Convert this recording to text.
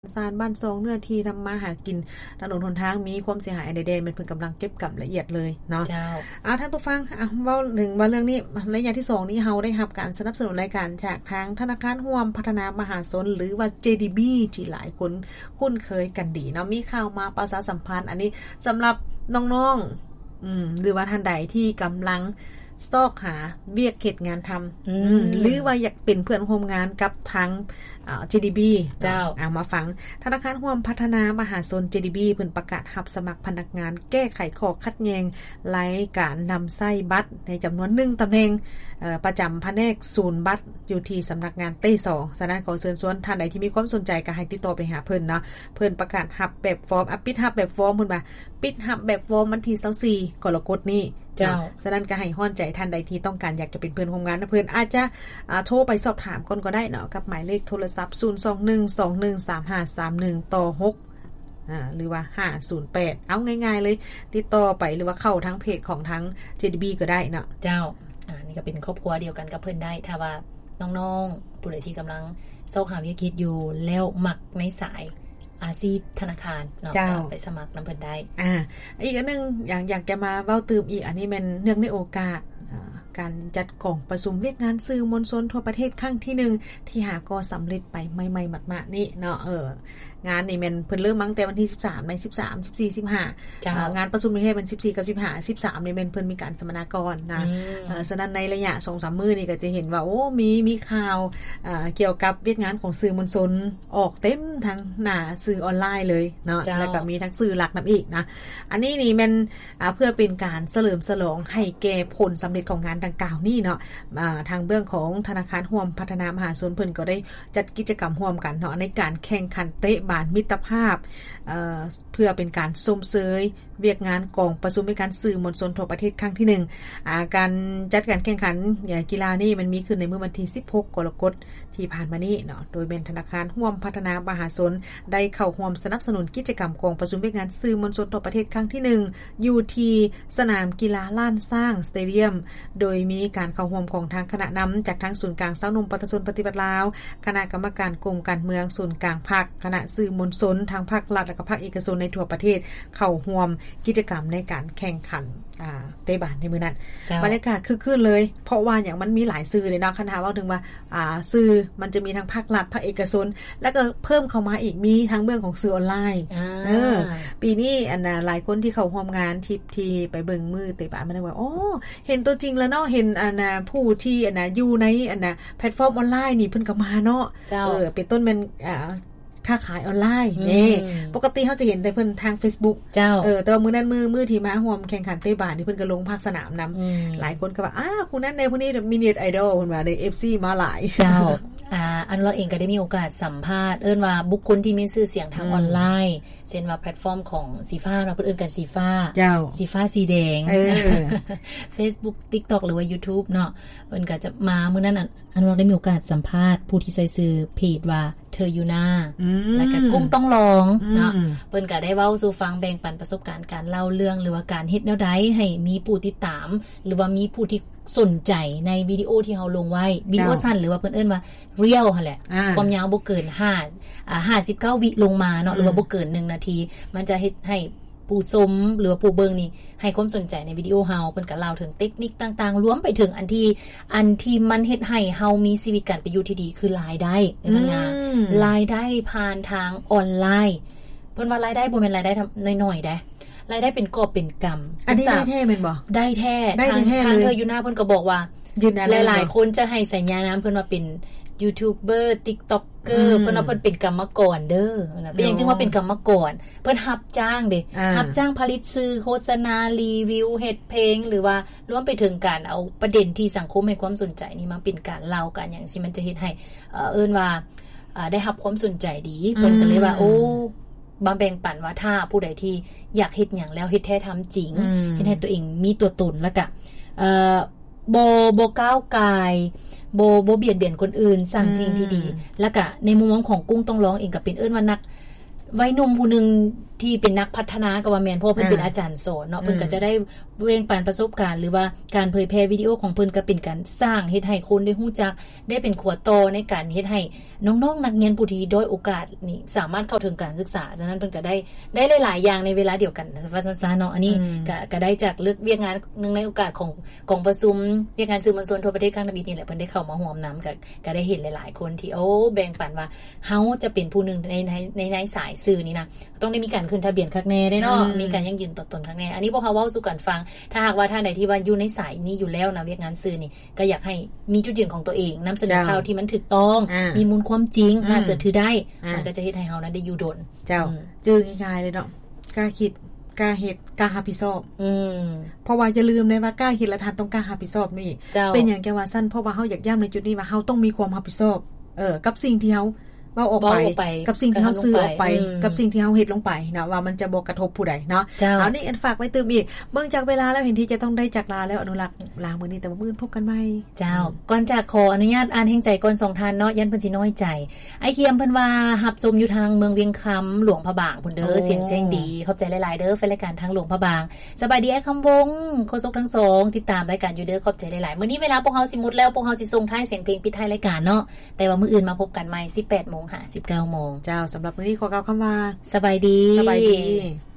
ซานบ้านซองเนื้อที่ทำมาหากินถนนหนทางมีความเสียหายใดๆมันเพิ่นกำลังเก็บกับละเอียดเลยเนาะเจ้าท่านผู้ฟังเว้าถึงว่าเรื่องนี้ระยะที่2นี้เฮาได้รับการสนับสนุนรายการจากทางธนาคารร่วมพัฒนามหาชนหรือว่า JDB ที่หลายคนคุ้นเคยกันดีเนาะมีข่าวมาประชาสัมพันธ์อันนี้สำหรับน้องๆหรือว่าท่านใดที่กำลังสตอกหาเวียกเฮ็ดงานทำหรือว่าอยากเป็นเพื่อนร่วมงานกับทางJDB เจ้ามาฟังธนาคารร่วมพัฒนามหาชน JDB เพิ่นประกาศรับสมัครพนักงานแก้ไขข้อขัดแย้งรายการนำไส้บัตรในจำนวน1ตำแหน่งประจำแผนกศูนย์บัตรอยู่ที่สำนักงานเต้2ฉะนั้นขอเชิญชวนท่านใดที่มีความสนใจก็ให้ติดต่อไปหาเพิ่นเนาะเพิ่นประกาศรับแบบฟอร์มปิดรับแบบฟอร์มเพิ่นว่าปิดรับแบบฟอร์มวันที่24กรกฎาคมนี้เจ้าฉะนั้นก็ให้ฮ้อนใจท่านใดที่ต้องการอยากจะเป็นเพื่อนร่วมงานเพิ่นอาจจะโทรไปสอบถามก่อนก็ได้เนาะกับหมายเลขโทรศัพท์021213531ต่อ6หรือว่า508เอาง่ายๆเลยติดต่อไปหรือว่าเข้าทั้งเพจของทั้ง JDB ก็ได้เนาะเจ้านี่ก็เป็นครอบครัวเดียวกันกับเพิ่นได้ถ้าว่าน้องๆผู้ใดที่กำลังเซาหาวิธีอยู่แล้วมักในสายอาชีพธนาคารเนาะไปสมัครนำเพิ่นได้อีกอันนึงอยากจะมาเว้าตื่มอีกอันนี้มันเนื่องในโอกาสการจัดกองประชุมเวียกงานสื่อมวลชนทั่วประเทศครั้งที่1ที่หาก็สำเร็จไปใหม่ๆหมาดๆนี่เนาะงานนี่มันเพิ่นเริ่มมั้งแต่วันที่13ใน13 14 15งานประชุมประเทศมัน14กับ15 13นี่มันเพิ่นมีการสัมมนากรนะฉะนั้นในระยะ 2-3 มื้อนี่ก็จะเห็นว่าโอ้มีข่าวเกี่ยวกับเวียกงานของสื่อมวลชนออกเต็มทั้งหน้าสื่อออนไลน์เลยเนาะแล้วก็มีทั้งสื่อหลักนําอีกนะอันนี้นี่มันเพื่อเป็นการเฉลิมฉลองให้แก่ผลสำเร็จของงานดังกล่าวนี้เนาะทางเบื้องของธนาคารร่วมพัฒนามหาชนเพิ่นก็ได้จัดกิจกรรมร่วมกันเนาะในการแข่งขันเตะบาสมิตรภาพเพื่อเป็นการชมเชยเวียกงานกองประชุมในการสื่อมวลชนทั่วประเทศครั้งที่1การจัดการแข่งขันกีฬานี้มันมีขึ้นในเมื่อวันที่16กรกฎาคมที่ผ่านมานี้เนาะโดยเป็นธนาคารร่วมพัฒนามหาชนได้เข้าร่วมสนับสนุนกิจกรรมกองประชุมเวียกงานสื่อมวลชนทั่วประเทศครั้งที่1อยู่ที่สนามกีฬาล้านสร้างสเตเดียมโดยมีการเข้าร่วมของทางคณะนำจากทางศูนย์กลางสาวหนุ่มประชาชนปฏิบัติลาวคณะกรรมการกรมการเมืองศูนย์กลางภาคคณะสื่อมวลชนทางภาครัฐและก็ภาคเอกชนในทั่วประเทศเข้าร่วมกิจกรรมในการแข่งขันเตะบาสในมื้อนั้นบรรยากาศคึกคืนเลยเพราะว่าอย่างมันมีหลายสื่อเลยเนาะคันถามว่าถึงว่าสื่อมันจะมีทั้งภาครัฐภาคเอกชนแล้วก็เพิ่มเข้ามาอีกมีทั้งเรื่องของสื่อออนไลน์ปีนี้หลายคนที่เข้าร่วมงานที่ไปเบิ่งมือเตะบาสมันได้ว่าโอ้เห็นตัวจริงแล้วเนาะเห็นผู้ที่อยู่ในแพลตฟอร์มออนไลน์นี่เพิ่นก็มาเนาะเป็นต้นมันค้าขายออนไลน์นี่ปกติเฮาจะเห็นแต่เพิ่นทาง Facebook เจ้าแต่ว่ามื้อนั้นมื้อที่มาร่วมแข่งขันเตะบาสนี่เพิ่นก็ลงภาคสนามนําหลายคนก็ว่าผู้นั้นในผู้นี้มีเน็ตไอดอลเพิ่นว่าได้ FC มาหลายเจ้าอันเราเองก็ได้มีโอกาสสัมภาษณ์ว่าบุคคลที่มีชื่อเสียงทางออนไลน์เช่นว่าแพลตฟอร์มของสีฟ้าเราเพิ่นกันสีฟ้าสีฟ้าสีแดงFacebook TikTok หรือว่า YouTube เนาะเพิ่นก็จะมามื้อนั้นอันเราได้มีโอกาสสัมภาษณ์ผู้ที่ใช้ชื่อเพจว่าเธออยู่หน้าแล้วก็กุ้งต้องลองเนาะเพิ่นก็ได้เว้าสู่ฟังแบ่งปันประสบการณ์การเล่าเรื่องหรือว่าการเฮ็ดแนวใดให้มีผู้ติดตามหรือว่ามีผู้ที่สนใจในวิดีโอที่เฮาลงไว้วิดีโอสั้นหรือว่าเพิ่นเอิ้นว่าเรียลหั่นแหละความยาวบ่เกิน59วิลงมาเนาะหรือว่าบ่เกิน1นาทีมันจะเฮ็ดให้ผู้ชมหรือว่าผู้เบิ่งนี่ให้ความสนใจในวิดีโอเฮาเพิ่นก็เล่าถึงเทคนิคต่างๆรวมไปถึงอันที่มันเฮ็ดให้เฮามีชีวิตการเป็นอยู่ที่ดีคือรายได้รายได้ผ่านทางออนไลน์เพิ่นว่ารายได้บ่แม่นรายได้น้อยๆเด้รายได้เป็นกอบเป็นกำอันนี้ได้แท้แม่นบ่ได้แท้ทางเธออยู่หน้าเพิ่นก็บอกว่าหลายๆคนจะให้สัญญานามเพิ่นว่าเป็นยูทูบเบอร์ TikToker เพิ่นว่าเพิ่นเป็นกรรมกรเด้อเป็นหยังจึงว่าเป็นกรรมกรเพิ่นรับจ้างเด้รับจ้างผลิตสื่อโฆษณารีวิวเฮ็ดเพลงหรือว่ารวมไปถึงการเอาประเด็นที่สังคมให้ความสนใจนี่มาเป็นการเล่ากันอย่างซี่มันจะเฮ็ดให้ว่าได้รับความสนใจดีเพิ่นก็เลยว่าโอ้บางแบ่งปันว่าถ้าผู้ใดที่อยากเฮ็ดหยังแล้วเฮ็ดแท้ทําจริงเฮ็ดให้ตัวเองมีตัวตนแล้วก็บ่ก้าวกายบ่เบียดเบียนคนอื่นสร้างทิ้งที่ดีแล้วก็ในมุมมองของกุ้งต้องร้องเองก็เป็นว่านักวัยหนุ่มผู้นึงที่เป็นนักพัฒนาก็ว่าแม่นเพราะเพิ่นเป็นอาจารย์สอนเนาะเพิ่นก็จะได้แบ่งปันประสบการณ์หรือว่าการเผยแพร่วิดีโอของเพิ่นก็เป็นการสร้างเฮ็ดให้คนได้รู้จักได้เป็นขวดโตในการเฮ็ดให้น้องๆนักเรียนผู้ที่ด้อยโอกาสนี่สามารถเข้าถึงการศึกษาฉะนั้นเพิ่นก็ได้หลายๆอย่างในเวลาเดียวกันว่าซั่นๆเนาะอันนี้ก็ได้จากเลือกเวียกงานนึงในโอกาสของประชุมเวียกงานสื่อมวลชนทั่วประเทศครั้งนี้นี่แหละเพิ่นได้เข้ามาร่วมนำก็ได้เห็นหลายๆคนที่แบ่งปันว่าเฮาจะเป็นผู้นึงในสายสื่อนี้นะต้องได้มีการขึ้นทะเบียนคักแน่ได้เนาะมีการยั่งยืนต่อตนคักแน่อันนี้พวกเฮาเว้าสู่กันฟังถ้าหากว่าท่านใดที่ว่าอยู่ในสายนี้อยู่แล้วนะเวียกงานสื่อนี่ก็อยากให้มีจุดยืนของตัวเองนำเสนอข่าวที่มันถูกต้องมีมูลความจริงน่าเชื่อถือได้มันก็จะเฮ็ดให้เฮานั้นได้อยู่ดนเจ้าจื้อง่ายๆเลยเนาะกล้าคิดกล้าเฮ็ดกล้ารับผิดชอบเพราะว่าอย่าลืมเลยว่ากล้าคิดและทันต้องกล้ารับผิดชอบนี่เป็นหยังแกว่าซั่นเพราะว่าเฮาอยากย้ำในจุดนี้ว่าเฮาต้องมีความรับผิดชอบกับสิ่งที่เฮาเว้าออกไปกับสิ่งที่เฮาซื้อออกไปกับสิ่งที่เฮาเฮ็ดลงไปนะว่ามันจะบ่กระทบผู้ใดเนาะเอานี่อันฝากไว้ตื่มอีกเบิ่งจากเวลาแล้วเห็นที่จะต้องได้จากลาแล้วอนุรักษ์ลามื้อนี้แต่ว่ามื้อพบกันใหม่เจ้าก่อนจากขออนุญาตอ่านแห่งใจก่อน2ท่านเนาะยันเพิ่นสิน้อยใจไอ้เคียมเพิ่นว่ารับชมอยู่ทางเมืองเวียงคำหลวงพระบางพุ่นเด้อเสียงแจ้งดีขอบใจหลายๆเด้อแฟนรายการทางหลวงพระบางสบายดีไอ้คำวงโฆษกทั้ง2ติดตามรายการอยู่เด้อขอบใจหลายๆมื้อนี้เวลาพวกเฮาสิหมดแล้วพวกเฮาสิส่งท้ายเสียงเพลงปิดท้ายรายการเนาะแต่ว่ามื้ออื่นมาพบกันใหม่ 18:59 น.เจ้าสำหรับมื้อนี้ขอกล่าวคำว่าสบายดี